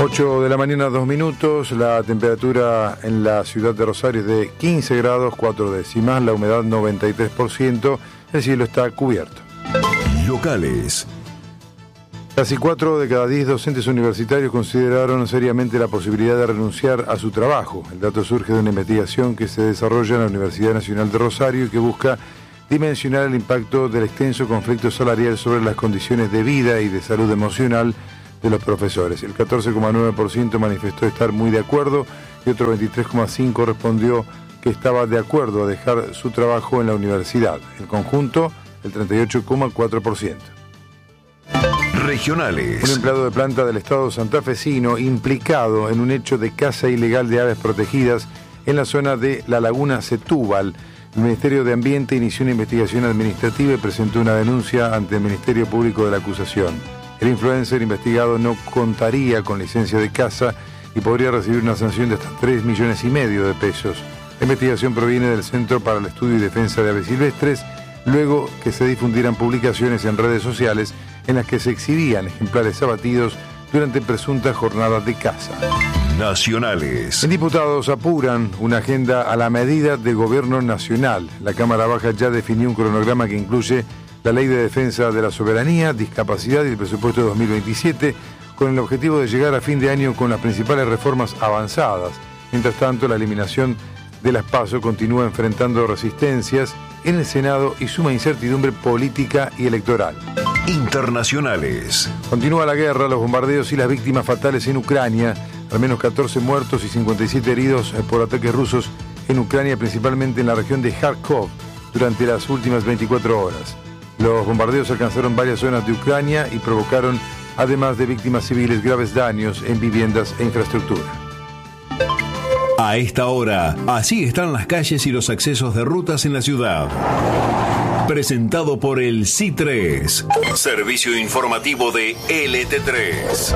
8 de la mañana, 2 minutos. La temperatura en la ciudad de Rosario es de 15 grados, 4 décimas. La humedad 93%. El cielo está cubierto. Locales. Casi 4 de cada 10 docentes universitarios consideraron seriamente la posibilidad de renunciar a su trabajo. El dato surge de una investigación que se desarrolla en la Universidad Nacional de Rosario y que busca dimensionar el impacto del extenso conflicto salarial sobre las condiciones de vida y de salud emocional de los profesores. El 14,9% manifestó estar muy de acuerdo y otro 23,5% respondió que estaba de acuerdo a dejar su trabajo en la universidad. En conjunto, el 38,4%. Regionales. Un empleado de planta del estado santafesino implicado en un hecho de caza ilegal de aves protegidas en la zona de la laguna Setúbal. El Ministerio de Ambiente inició una investigación administrativa y presentó una denuncia ante el Ministerio Público de la acusación. El influencer investigado no contaría con licencia de caza y podría recibir una sanción de hasta 3,5 millones de pesos. La investigación proviene del Centro para el Estudio y Defensa de Aves Silvestres, luego que se difundieran publicaciones en redes sociales en las que se exhibían ejemplares abatidos durante presuntas jornadas de caza. Nacionales. En diputados apuran una agenda a la medida del gobierno nacional. La Cámara Baja ya definió un cronograma que incluye la Ley de Defensa de la Soberanía, Discapacidad y el presupuesto de 2027, con el objetivo de llegar a fin de año con las principales reformas avanzadas. Mientras tanto, la eliminación de las PASO continúa enfrentando resistencias en el Senado y suma incertidumbre política y electoral. Internacionales. Continúa la guerra, los bombardeos y las víctimas fatales en Ucrania. Al menos 14 muertos y 57 heridos por ataques rusos en Ucrania, principalmente en la región de Kharkov, durante las últimas 24 horas. Los bombardeos alcanzaron varias zonas de Ucrania y provocaron, además de víctimas civiles, graves daños en viviendas e infraestructura. A esta hora, así están las calles y los accesos de rutas en la ciudad. Presentado por el C3, servicio informativo de LT3.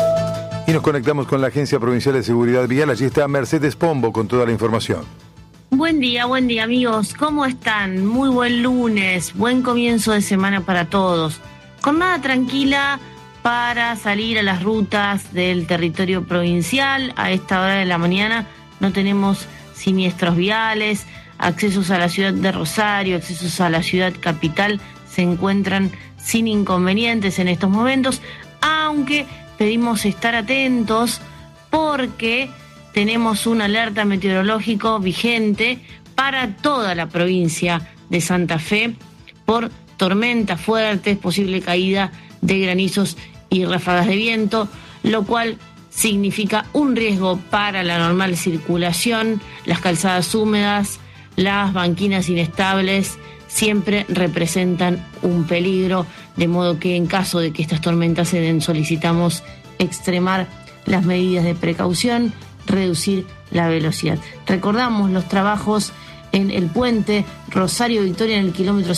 Y nos conectamos con la Agencia Provincial de Seguridad Vial. Allí está Mercedes Pombo con toda la información. Buen día amigos, ¿cómo están? Muy buen lunes, buen comienzo de semana para todos. Jornada tranquila para salir a las rutas del territorio provincial. A esta hora de la mañana no tenemos siniestros viales, accesos a la ciudad de Rosario, accesos a la ciudad capital se encuentran sin inconvenientes en estos momentos, aunque pedimos estar atentos porque tenemos un alerta meteorológico vigente para toda la provincia de Santa Fe por tormentas fuertes, posible caída de granizos y ráfagas de viento, lo cual significa un riesgo para la normal circulación. Las calzadas húmedas, las banquinas inestables siempre representan un peligro, de modo que en caso de que estas tormentas se den solicitamos extremar las medidas de precaución, reducir la velocidad. Recordamos los trabajos en el puente Rosario Victoria en el kilómetro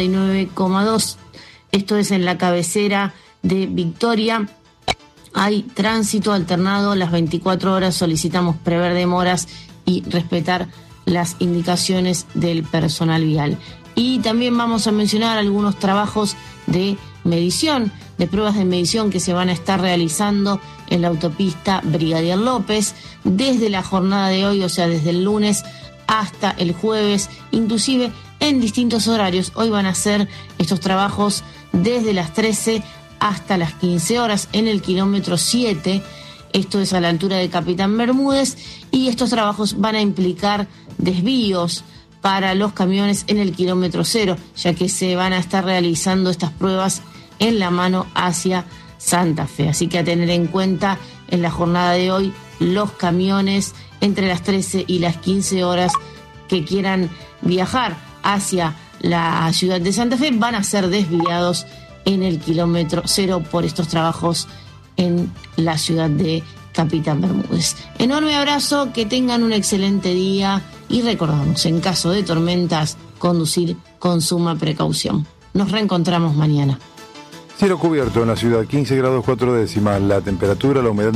59,2, esto es en la cabecera de Victoria. Hay tránsito alternado las 24 horas, solicitamos prever demoras y respetar las indicaciones del personal vial. Y también vamos a mencionar algunos trabajos de medición, de pruebas de medición que se van a estar realizando en la autopista Brigadier López desde la jornada de hoy, o sea, desde el lunes hasta el jueves, inclusive en distintos horarios. Hoy van a ser estos trabajos desde las 13 hasta las 15 horas en el kilómetro 7, esto es a la altura de Capitán Bermúdez, y estos trabajos van a implicar desvíos para los camiones en el kilómetro 0, ya que se van a estar realizando estas pruebas en la mano hacia Santa Fe. Así que a tener en cuenta en la jornada de hoy los camiones entre las 13 y las 15 horas que quieran viajar hacia la ciudad de Santa Fe van a ser desviados en el kilómetro 0 por estos trabajos en la ciudad de Capitán Bermúdez. Enorme abrazo, que tengan un excelente día y recordamos, en caso de tormentas, conducir con suma precaución. Nos reencontramos mañana. Cielo cubierto en la ciudad, 15 grados 4 décimas, la temperatura, la humedad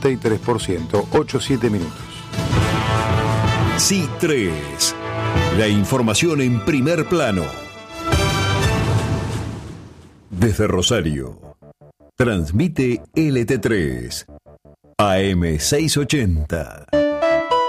93%, 8-7 minutos. C3, la información en primer plano. Desde Rosario, transmite LT3, AM680.